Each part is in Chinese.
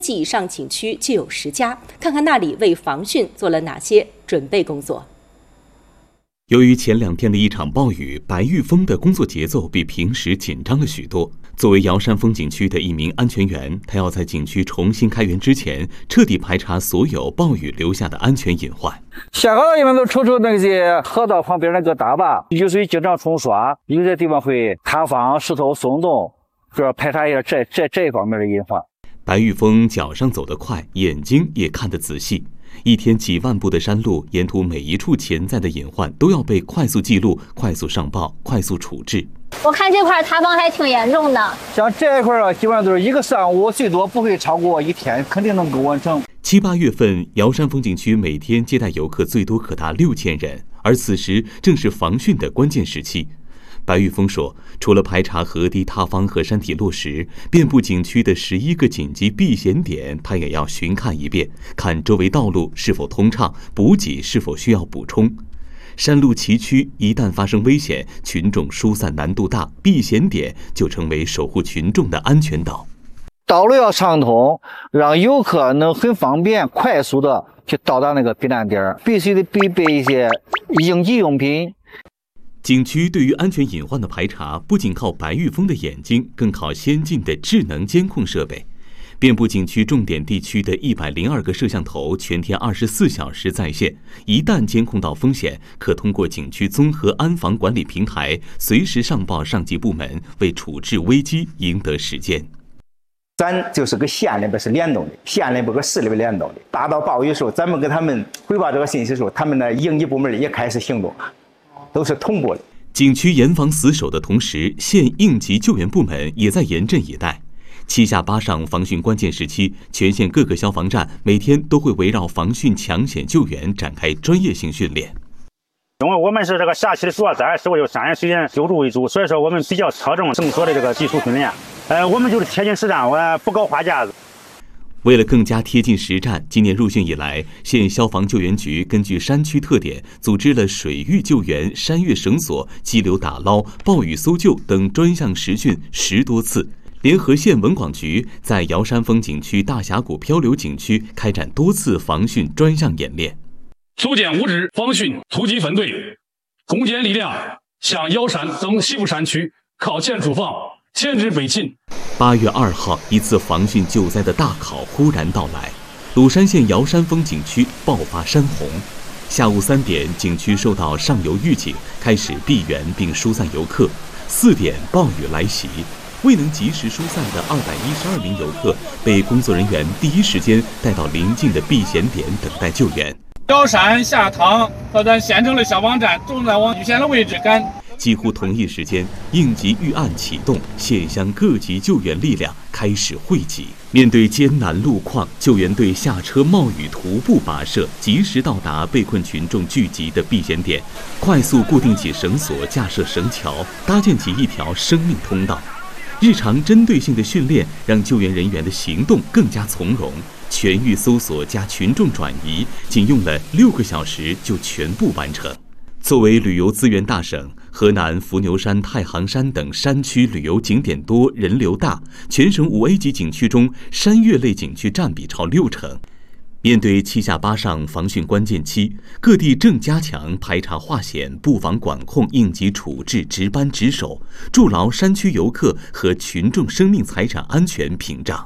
级以上景区就有10家，看看那里为防汛做了哪些准备工作。 由于前2天的一场暴雨，白玉峰的工作节奏比平时紧张了许多。作为瑶山风景区的一名安全员，他要在景区重新开园之前，彻底排查所有暴雨留下的安全隐患。 下河道一般都瞅瞅那些河道旁边那个大坝，雨水经常冲刷，有些地方会塌方、石头松动，主要排查一下这一方面的隐患。 白玉峰脚上走得快，眼睛也看得仔细。一天几万步的山路，沿途每一处潜在的隐患都要被快速记录、快速上报、快速处置。 我看这块塌方还挺严重的， 像这一块啊，基本上都是一个上午，最多不会超过1天，肯定能够完成。 7、8月份，瑶山风景区每天接待游客最多可达6000人，而此时正是防汛的关键时期。白玉峰说，除了排查河堤塌方和山体落石，遍布景区的11个紧急避险点，他也要巡看一遍，看周围道路是否通畅，补给是否需要补充。山路崎岖，一旦发生危险，群众疏散难度大，避险点就成为守护群众的安全岛。 道路要畅通，让游客能很方便、快速的去到达那个避难点，必须得必备一些应急用品。 景区对于安全隐患的排查，不仅靠白玉峰的眼睛，更靠先进的智能监控设备。遍布景区重点地区的102个摄像头，全天24小时在线。一旦监控到风险，可通过景区综合安防管理平台，随时上报上级部门，为处置危机赢得时间。 咱就是跟县里边是联动的，县里边跟市里边联动的。大到暴雨的时候，咱们给他们汇报这个信息的时候，他们的应急部门也开始行动，都是同步的。 景区严防死守的同时，县应急救援部门也在严阵以待。7下8上防汛关键时期，全县各个消防站每天都会围绕防汛抢险救援展开专业性训练。 因为我们是这个辖区的主要灾害是为山源水源救助为主，所以说我们比较侧重绳索的这个技术训练。我们就是贴近实战，我不搞花架子。 为了更加贴近实战，今年入汛以来，县消防救援局根据山区特点，组织了水域救援、山岳绳索、激流打捞、暴雨搜救等专项实训10多次。联合县文广局在瑶山风景区大峡谷漂流景区开展多次防汛专项演练， 组建5支防汛突击分队，攻坚力量向瑶山等西部山区靠前出防，前至北进。 8月2号，一次防汛救灾的大考忽然到来，鲁山县瑶山风景区爆发山洪。下午3点，景区收到上游预警，开始闭园并疏散游客。4点，暴雨来袭。未能及时疏散的212名游客被工作人员第一时间带到邻近的避险点等待救援。 瑶山、下塘和咱县城的消防站都在往预先的位置赶。 几乎同一时间，应急预案启动，县乡各级救援力量开始汇集。面对艰难路况，救援队下车冒雨徒步跋涉，及时到达被困群众聚集的避险点，快速固定起绳索，架设绳桥，搭建起一条生命通道。日常针对性的训练让救援人员的行动更加从容，全域搜索加群众转移仅用了6个小时就全部完成。作为旅游资源大省，河南伏牛山、太行山等山区旅游景点多、人流大，全省5A 级景区中山岳类景区占比超60%。面对7下8上防汛关键期，各地正加强排查化险、布防管控、应急处置，值班值守，筑牢山区游客和群众生命财产安全屏障。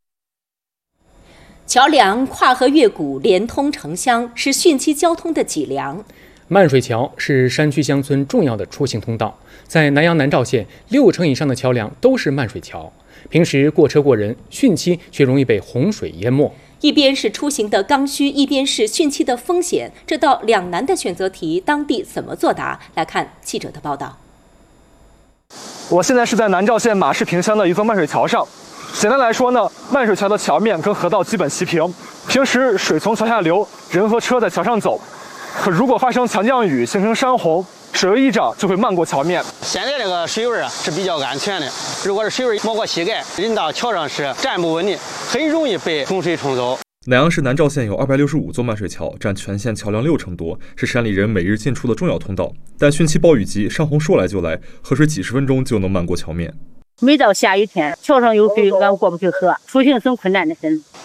桥梁跨河越谷，连通城乡，是汛期交通的脊梁。 漫水桥是山区乡村重要的出行通道，在南阳南召县，60%以上的桥梁都是漫水桥。平时过车过人，汛期却容易被洪水淹没。 一边是出行的刚需，一边是汛期的风险，这道两难的选择题，当地怎么作答？来看记者的报道。 我现在是在南召县马市坪乡的一座漫水桥上。简单来说呢，漫水桥的桥面跟河道基本齐平，平时水从桥下流，人和车在桥上走。可如果发生强降雨，形成山洪，水位一涨就会漫过桥面。 现在这个水位是比较安全的，如果是水位没过膝盖，人到桥上是站不稳的，很容易被洪水冲走。 南阳市南召县有265座漫水桥，占全县桥梁60%多，是山里人每日进出的重要通道。但汛期暴雨急，山洪说来就来，河水几十分钟就能漫过桥面。 每到下雨天，桥上有水，俺过不去河，出行很困难的很。